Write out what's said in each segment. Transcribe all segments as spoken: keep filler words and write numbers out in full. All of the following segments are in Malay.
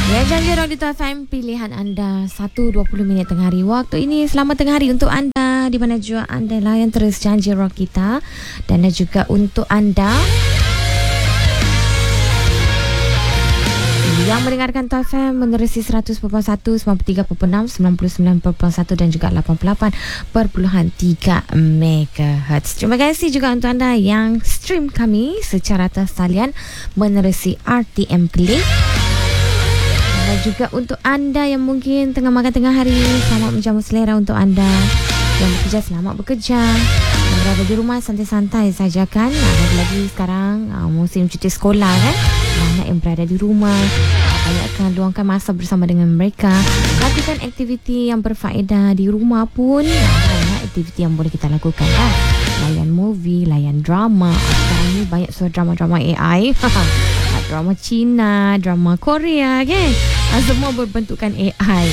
Ya, Janji Rock di F M, pilihan anda satu dua puluh minit tengah hari. Waktu ini selamat tengah hari untuk anda di mana juga anda layan terus Janji Rock kita, dan juga untuk anda yang mendengarkan T F M menerusi seratus perpuluhan satu, sembilan puluh tiga perpuluhan enam, sembilan puluh sembilan perpuluhan satu dan juga lapan puluh lapan perpuluhan tiga megahertz. Terima kasih juga untuk anda yang stream kami secara tersalian menerusi R T M Play. Dan juga untuk anda yang mungkin tengah makan tengah hari, selamat menjamu selera. Untuk anda yang bekerja, selamat bekerja. Yang berada di rumah, santai-santai saja kan. Lagi-lagi sekarang uh, musim cuti sekolah kan. Anak yang berada di rumah, banyakkan luangkan masa bersama dengan mereka. Lakukan aktiviti yang berfaedah di rumah pun. Banyak aktiviti yang boleh kita lakukan kan. Layan movie, layan drama. Sekarang ni banyak so drama-drama A I. Drama Cina, drama Korea kan. Semua berbentukan A I.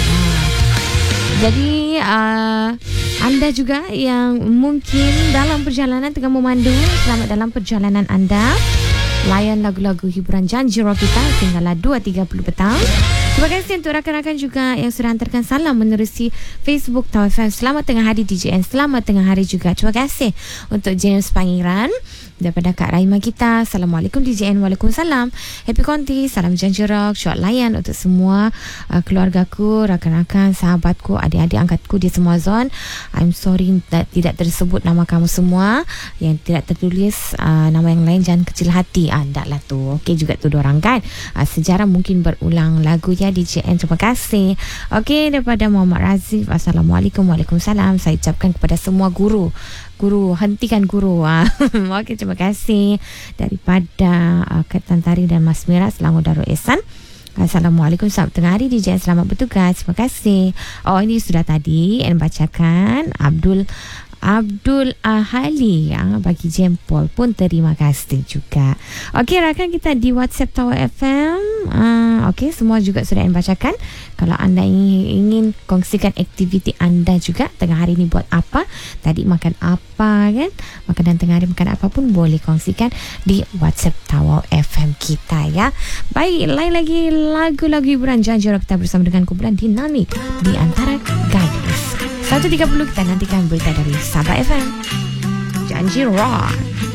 Jadi uh, anda juga yang mungkin dalam perjalanan tengah memandu, selamat dalam perjalanan anda. Layan lagu-lagu hiburan Janji Rock kita sehinggalah dua tiga puluh petang. Terima kasih untuk rakan-rakan juga yang sudah hantarkan salam menerusi Facebook T F M. Selamat tengah hari D J N, selamat tengah hari juga. Terima kasih untuk James Pangeran daripada Kak Raima kita. Assalamualaikum D J N. Waalaikumsalam. Happy Konti, salam Janji Rock, syok layan untuk semua uh, keluargaku, rakan-rakan, sahabatku, adik-adik angkatku di semua zon. I'm sorry that tidak tersebut nama kamu semua. Yang tidak tertulis uh, nama yang lain, jangan kecil hati. Ah, tak lah tu. Okey juga tu dorang kan. Uh, sejarah mungkin berulang lagu ya D J N. Terima kasih. Okey, daripada Muhammad Razif. Assalamualaikum. Waalaikumsalam. Saya ucapkan kepada semua guru. Guru, hentikan guru. Okey, terima kasih. Daripada uh, Ketan Tari dan Mas Mira Selangor Darul Ehsan. Assalamualaikum, selamat tengah hari D J N, selamat bertugas. Terima kasih. Oh, ini sudah tadi N bacakan. Abdul Abdul Ahali ya, bagi jempol pun terima kasih juga. Okey, rakan kita di WhatsApp Tower F M. Uh, Okey, semua juga sudah N bacakan. Kalau anda ingin, ingin kongsikan aktiviti anda juga tengah hari ni buat apa, tadi makan apa kan, makanan tengah hari makan apa pun boleh kongsikan di WhatsApp Tower F M kita ya. Baik, lain lagi lagu-lagu hiburan Janji Rock kita bersama dengan kumpulan dinamik di antara Gadis. satu tiga puluh kita nantikan berita dari Sabah F M. Janji Rock.